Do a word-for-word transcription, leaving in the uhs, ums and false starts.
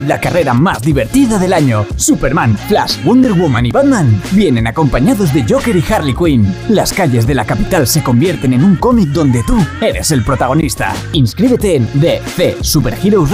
La carrera más divertida del año. Superman, Flash, Wonder Woman y Batman vienen acompañados de Joker y Harley Quinn. Las calles de la capital se convierten en un cómic donde tú eres el protagonista. Inscríbete en D C Super Heroes